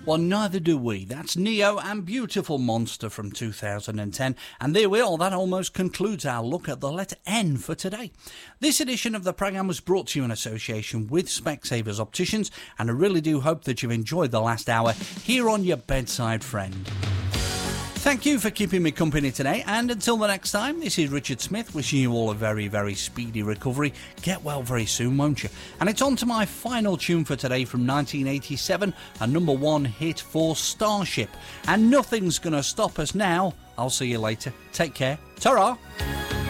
Well, neither do we. That's Neo and Beautiful Monster from 2010. And there we are. That almost concludes our look at the letter N for today. This edition of the programme was brought to you in association with Specsavers Opticians, and I really do hope that you've enjoyed the last hour here on your bedside friend. Thank you for keeping me company today, and until the next time, this is Richard Smith wishing you all a very, very speedy recovery. Get well very soon, won't you? And it's on to my final tune for today from 1987, a number one hit for Starship. And nothing's gonna stop us now. I'll see you later. Take care. Ta-ra!